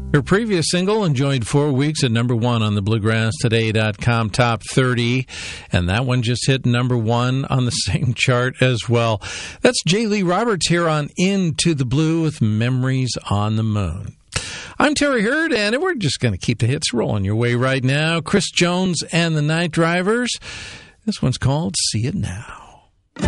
Her previous single enjoyed 4 weeks at number one on the BluegrassToday.com Top 30, and that one just hit number one on the same chart as well. That's J. Lee Roberts here on Into the Blue with Memories on the Moon. I'm Terry Hurd, and we're just going to keep the hits rolling your way right now. Chris Jones and the Night Drivers. This one's called See It Now.